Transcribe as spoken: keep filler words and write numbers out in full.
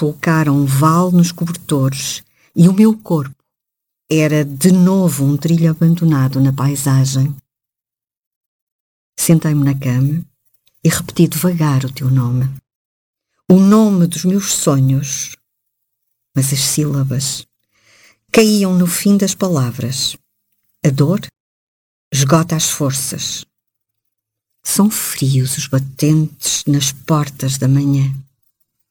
sulcara um vale nos cobertores e o meu corpo era de novo um trilho abandonado na paisagem. Sentei-me na cama e repeti devagar o teu nome. O nome dos meus sonhos. Mas as sílabas caíam no fim das palavras. A dor esgota as forças. São frios os batentes nas portas da manhã.